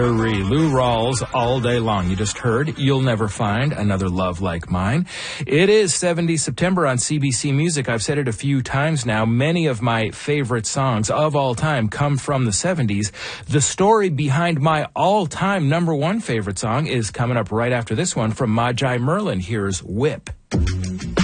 Lou Rawls, All Day Long. You just heard You'll Never Find Another Love Like Mine. It is 70 September on CBC Music. I've said it a few times now. Many of my favorite songs of all time come from the 70s. The story behind my all-time number one favorite song is coming up right after this one from Magi Merlin. Here's Whip.